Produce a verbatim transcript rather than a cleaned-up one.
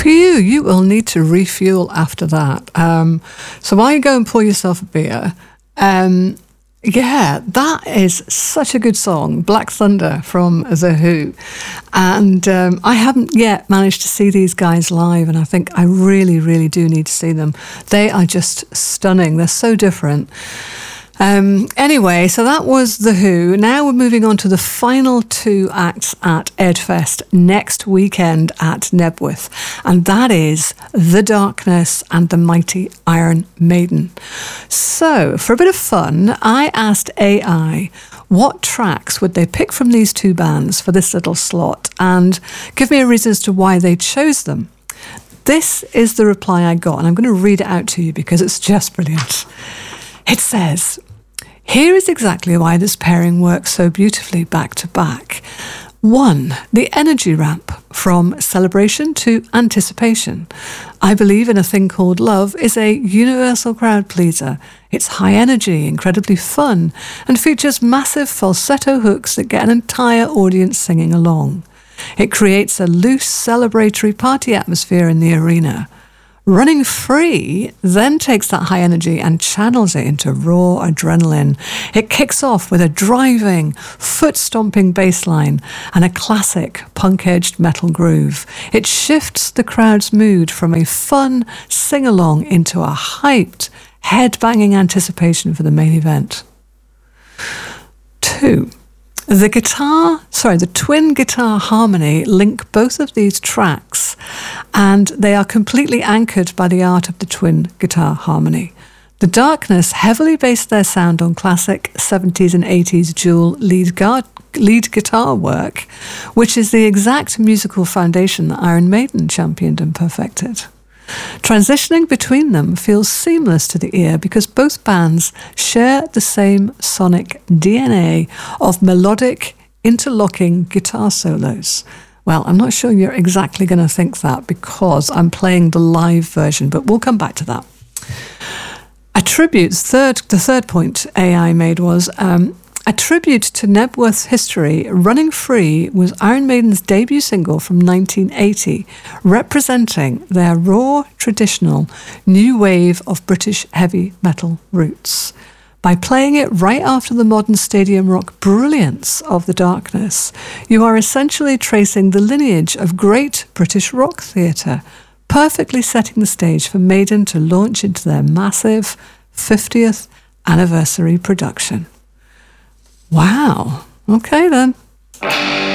Phew, you will need to refuel after that. Um, so while you go and pour yourself a beer, um, yeah, that is such a good song, Black Thunder from The Who. And um, I haven't yet managed to see these guys live, and I think I really, really do need to see them. They are just stunning. They're so different. Um, anyway, so that was The Who. Now we're moving on to the final two acts at Edfest next weekend at Nebworth, and that is The Darkness and the Mighty Iron Maiden. So, for a bit of fun, I asked A I what tracks would they pick from these two bands for this little slot, and give me a reason as to why they chose them. This is the reply I got, and I'm going to read it out to you because it's just brilliant. It says, "Here is exactly why this pairing works so beautifully back to back. One, the energy ramp from celebration to anticipation. I believe in a thing called love is a universal crowd pleaser. It's high energy, incredibly fun, and features massive falsetto hooks that get an entire audience singing along. It creates a loose, celebratory party atmosphere in the arena. Running Free then takes that high energy and channels it into raw adrenaline. It kicks off with a driving, foot-stomping bass line and a classic punk-edged metal groove. It shifts the crowd's mood from a fun sing-along into a hyped, head-banging anticipation for the main event." Two. The guitar, sorry, the twin guitar harmony link both of these tracks, and they are completely anchored by the art of the twin guitar harmony. The Darkness heavily based their sound on classic seventies and eighties dual lead, guard, lead guitar work, which is the exact musical foundation that Iron Maiden championed and perfected. Transitioning between them feels seamless to the ear because both bands share the same sonic D N A of melodic, interlocking guitar solos. Well, I'm not sure you're exactly going to think that because I'm playing the live version, but we'll come back to that. A tribute, third, the third point A I made was, um, a tribute to Nebworth's history. Running Free was Iron Maiden's debut single from nineteen eighty, representing their raw, traditional, new wave of British heavy metal roots. By playing it right after the modern stadium rock brilliance of The Darkness, you are essentially tracing the lineage of great British rock theatre, perfectly setting the stage for Maiden to launch into their massive fiftieth anniversary production. Wow. Okay then.